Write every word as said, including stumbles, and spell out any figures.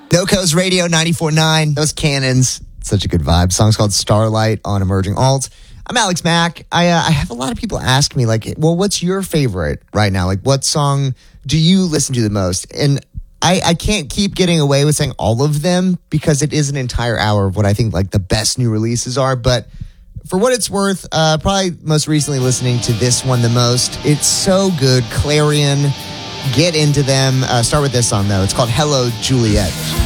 NoCo's Radio ninety-four point nine. Those cannons. Such a good vibe. Song's called Starlight on Emerging Alt. I'm Alex Mack. I uh, I have a lot of people ask me, like, well, what's your favorite right now? Like, what song do you listen to the most? And I, I can't keep getting away with saying all of them because it is an entire hour of what I think, like, the best new releases are. But for what it's worth, uh, probably most recently listening to this one the most. It's so good. Clarion. Get into them. Uh, start with this song, though. It's called Hello, Juliet.